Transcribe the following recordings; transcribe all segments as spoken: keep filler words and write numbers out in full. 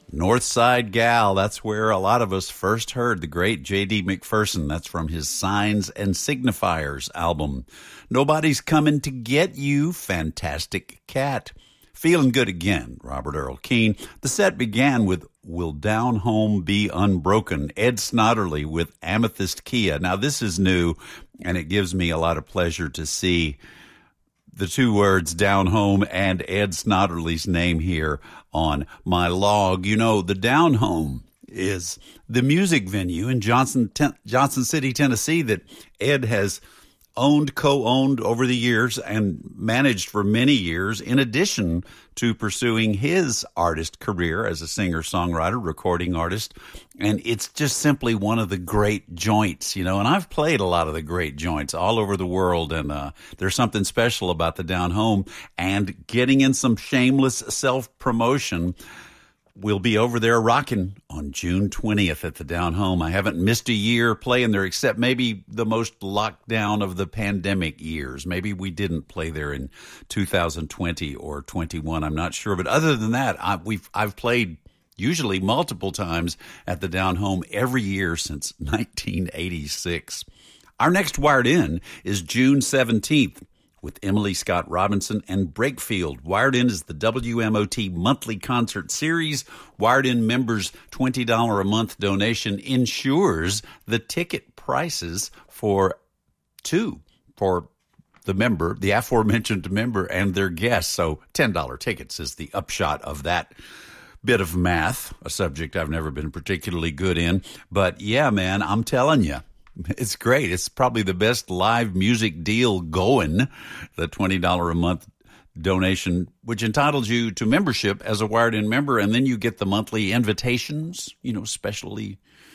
Northside Gal, that's where a lot of us first heard the great J D McPherson. That's from his Signs and Signifiers album. Nobody's Coming to Get You, Fantastic Cat. Feeling Good Again, Robert Earl Keen. The set began with Will Down Home Be Unbroken, Ed Snodderly with Amethyst Kia. Now this is new, and it gives me a lot of pleasure to see the two words Down Home and Ed Snodderly's name here on my log. You know, the Down Home is the music venue in Johnson, ten- Johnson City, Tennessee that Ed has owned, co-owned over the years and managed for many years, in addition to pursuing his artist career as a singer-songwriter, recording artist. And it's just simply one of the great joints, you know, and I've played a lot of the great joints all over the world, and uh, there's something special about the Down Home. And getting in some shameless self-promotion, we'll be over there rocking on June twentieth at the Down Home. I haven't missed a year playing there, except maybe the most locked down of the pandemic years. Maybe we didn't play there in two thousand twenty or twenty-one. I'm not sure. But other than that, I, we've I've played usually multiple times at the Down Home every year since nineteen eighty-six. Our next Wired In is June seventeenth. With Emily Scott Robinson and Breakfield. Wired In is the W M O T monthly concert series. Wired In members' twenty dollars a month donation ensures the ticket prices for two, for the member, the aforementioned member, and their guests. So ten dollars tickets is the upshot of that bit of math, a subject I've never been particularly good in. But yeah, man, I'm telling you, it's great. It's probably the best live music deal going, the twenty dollars a month donation, which entitles you to membership as a Wired In member, and then you get the monthly invitations, you know, specially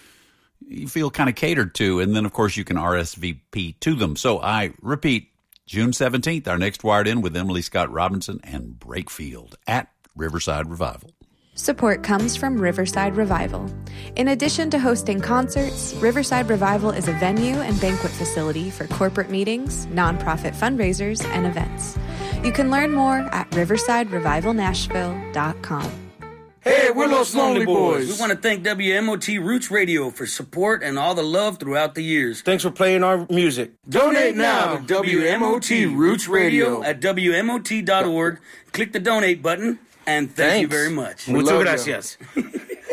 you feel kind of catered to, and then, of course, you can R S V P to them. So I repeat, June seventeenth, our next Wired In with Emily Scott Robinson and Breakfield at Riverside Revival. Support comes from Riverside Revival. In addition to hosting concerts, Riverside Revival is a venue and banquet facility for corporate meetings, nonprofit fundraisers, and events. You can learn more at riverside revival nashville dot com. Hey, we're Los Lonely Boys. We want to thank W M O T Roots Radio for support and all the love throughout the years. Thanks for playing our music. Donate now to W M O T Roots Radio at W M O T dot org. Click the donate button. And thank Thanks. you very much. Muchas gracias.